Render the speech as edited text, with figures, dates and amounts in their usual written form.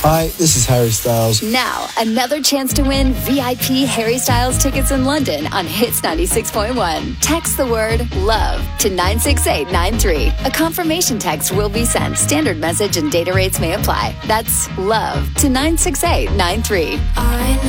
Hi, this is Harry Styles. Now, another chance to win VIP Harry Styles tickets in London on Hits 96.1. Text the word LOVE to 96893. A confirmation text will be sent. Standard message and data rates may apply. That's LOVE to 96893. I